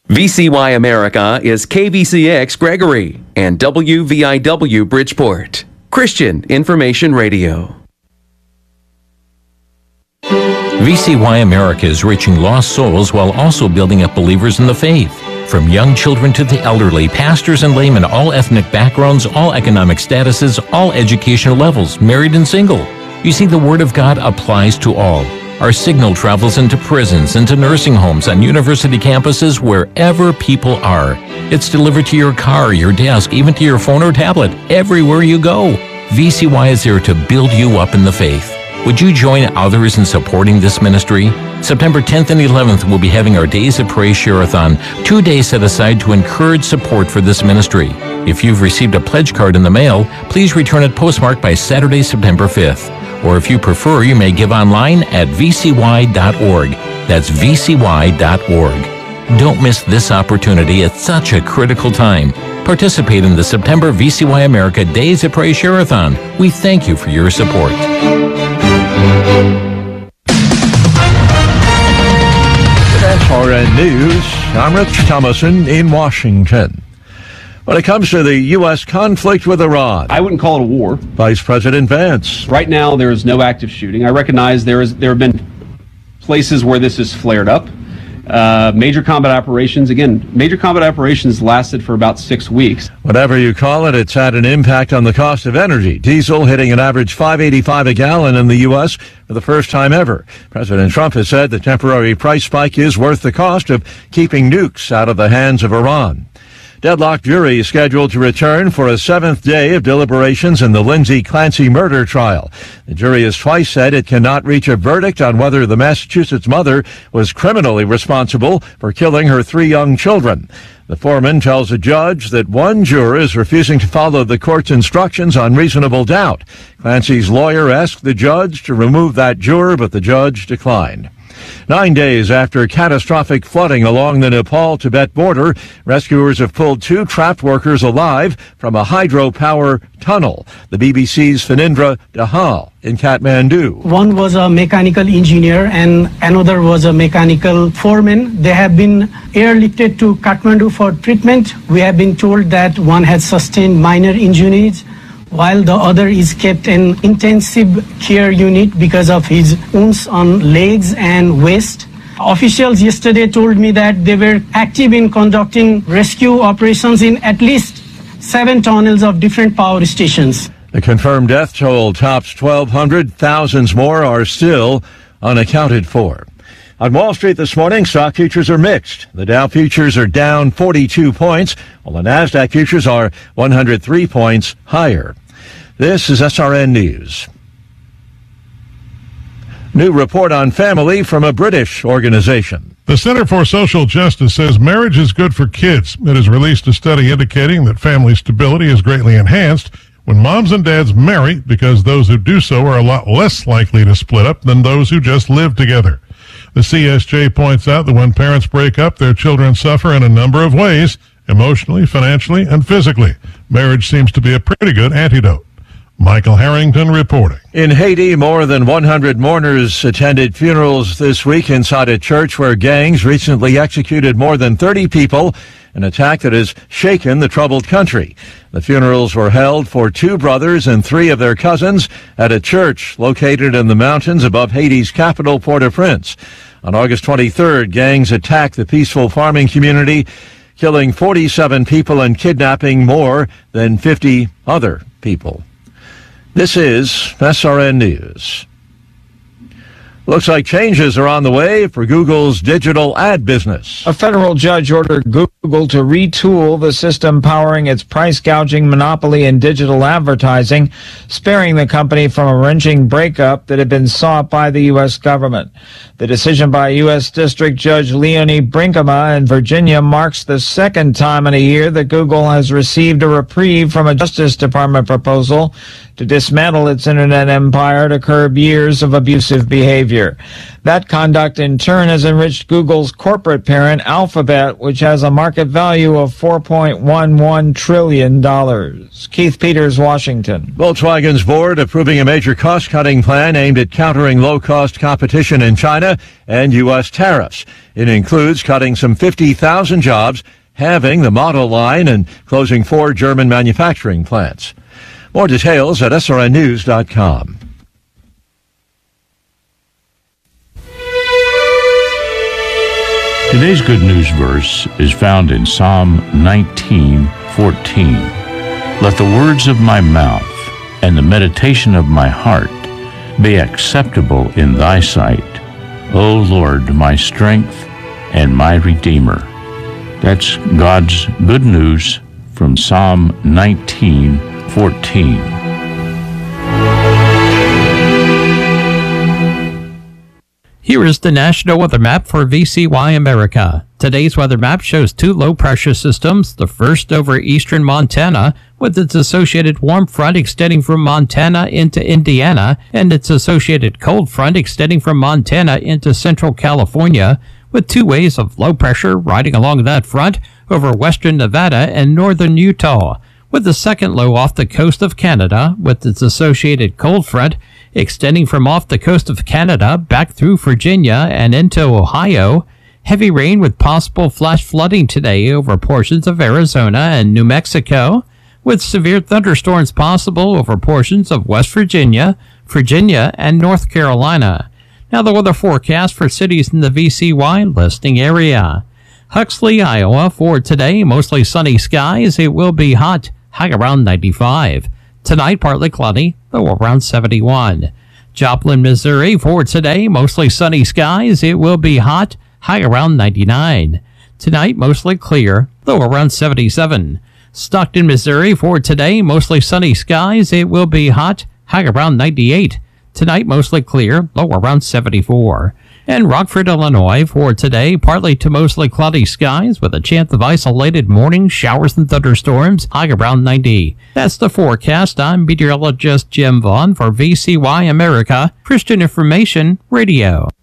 VCY America is KVCX Gregory and WVIW Bridgeport. Christian Information Radio. VCY America is reaching lost souls while also building up believers in the faith. From young children to the elderly, pastors and laymen, all ethnic backgrounds, all economic statuses, all educational levels, married and single. You see, the Word of God applies to all. Our signal travels into prisons, into nursing homes, on university campuses, wherever people are. It's delivered to your car, your desk, even to your phone or tablet, everywhere you go. VCY is there to build you up in the faith. Would you join others in supporting this ministry? September 10th and 11th, we'll be having our Days of Praise Share-a-thon, 2 days set aside to encourage support for this ministry. If you've received a pledge card in the mail, please return it postmarked by Saturday, September 5th. Or if you prefer, you may give online at vcy.org. That's vcy.org. Don't miss this opportunity at such a critical time. Participate in the September VCY America Days of Praise Share-a-thon. We thank you for your support. SRN News, I'm Rich Thomason in Washington. When it comes to the U.S. conflict with Iran, I wouldn't call it a war. Vice President Vance. Right now, there is no active shooting. I recognize there have been places where this has flared up. Major combat operations lasted for about 6 weeks. Whatever you call it, it's had an impact on the cost of energy. Diesel hitting an average $5.85 a gallon in the U.S. for the first time ever. President Trump has said the temporary price spike is worth the cost of keeping nukes out of the hands of Iran. Deadlocked jury is scheduled to return for a 7th day of deliberations in the Lindsay Clancy murder trial. The jury has twice said it cannot reach a verdict on whether the Massachusetts mother was criminally responsible for killing her 3 young children. The foreman tells a judge that one juror is refusing to follow the court's instructions on reasonable doubt. Clancy's lawyer asked the judge to remove that juror, but the judge declined. 9 days after catastrophic flooding along the Nepal-Tibet border, rescuers have pulled 2 trapped workers alive from a hydropower tunnel. The BBC's Phanindra Dahal in Kathmandu. One was a mechanical engineer and another was a mechanical foreman. They have been airlifted to Kathmandu for treatment. We have been told that one has sustained minor injuries, while the other is kept in intensive care unit because of his wounds on legs and waist. Officials yesterday told me that they were active in conducting rescue operations in at least 7 tunnels of different power stations. The confirmed death toll tops 1,200. Thousands more are still unaccounted for. On Wall Street this morning, stock futures are mixed. The Dow futures are down 42 points, while the NASDAQ futures are 103 points higher. This is SRN News. New report on family from a British organization. The Center for Social Justice says marriage is good for kids. It has released a study indicating that family stability is greatly enhanced when moms and dads marry, because those who do so are a lot less likely to split up than those who just live together. The CSJ points out that when parents break up, their children suffer in a number of ways, emotionally, financially, and physically. Marriage seems to be a pretty good antidote. Michael Harrington reporting. In Haiti, more than 100 mourners attended funerals this week inside a church where gangs recently executed more than 30 people, an attack that has shaken the troubled country. The funerals were held for 2 brothers and 3 of their cousins at a church located in the mountains above Haiti's capital, Port-au-Prince. On August 23rd, gangs attacked the peaceful farming community, killing 47 people and kidnapping more than 50 other people. This is SRN News. Looks like changes are on the way for Google's digital ad business. A federal judge ordered Google to retool the system powering its price gouging monopoly in digital advertising, sparing the company from a wrenching breakup that had been sought by the U.S. government. The decision by U.S. District Judge Leonie Brinkema in Virginia marks the second time in a year that Google has received a reprieve from a Justice Department proposal to dismantle its internet empire to curb years of abusive behavior. That conduct, in turn, has enriched Google's corporate parent, Alphabet, which has a market value of $4.11 trillion. Keith Peters, Washington. Volkswagen's board approving a major cost-cutting plan aimed at countering low-cost competition in China and U.S. tariffs. It includes cutting some 50,000 jobs, halving the model line, and closing 4 German manufacturing plants. More details at srnnews.com. Today's good news verse is found in Psalm 19:14. Let the words of my mouth and the meditation of my heart be acceptable in thy sight, O Lord, my strength and my Redeemer. That's God's good news from Psalm 19:14. Here is the National Weather Map for VCY America. Today's weather map shows 2 low-pressure systems, the first over eastern Montana, with its associated warm front extending from Montana into Indiana, and its associated cold front extending from Montana into central California, with 2 waves of low pressure riding along that front over western Nevada and northern Utah, with the second low off the coast of Canada, with its associated cold front extending from off the coast of Canada back through Virginia and into Ohio. Heavy rain with possible flash flooding today over portions of Arizona and New Mexico, with severe thunderstorms possible over portions of West Virginia, and North Carolina. Now the weather forecast for cities in the VCY listing area. Huxley, Iowa, for today, mostly sunny skies. It will be hot, high around 95. Tonight, partly cloudy, low around 71. Joplin, Missouri, for today, mostly sunny skies. It will be hot, high around 99. Tonight, mostly clear, low around 77. Stockton, Missouri, for today, mostly sunny skies. It will be hot, high around 98. Tonight, mostly clear, low around 74. And Rockford, Illinois, for today, partly to mostly cloudy skies with a chance of isolated morning showers and thunderstorms, high around 90. That's the forecast. I'm meteorologist Jim Vaughn for VCY America, Christian Information Radio.